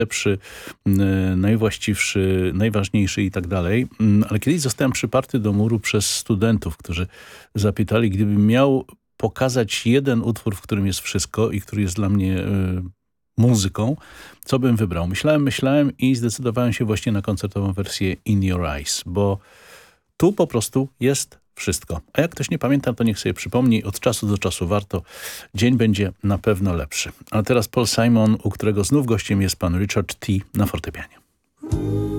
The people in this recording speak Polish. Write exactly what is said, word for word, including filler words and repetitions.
najlepszy, najwłaściwszy, najważniejszy i tak dalej. Ale kiedyś zostałem przyparty do muru przez studentów, którzy zapytali, gdybym miał pokazać jeden utwór, w którym jest wszystko i który jest dla mnie y, muzyką, co bym wybrał. Myślałem, myślałem i zdecydowałem się właśnie na koncertową wersję In Your Eyes, bo tu po prostu jest wszystko. A jak ktoś nie pamięta, to niech sobie przypomni, od czasu do czasu warto. Dzień będzie na pewno lepszy. A teraz Paul Simon, u którego znów gościem jest pan Richard T. na fortepianie.